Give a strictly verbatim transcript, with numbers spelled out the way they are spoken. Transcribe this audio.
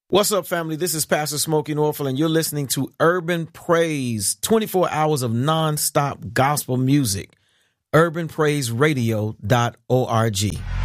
What's up, family? This is Pastor Smokey Norfolk, and you're listening to Urban Praise, twenty-four hours of nonstop gospel music. urban praise radio dot org.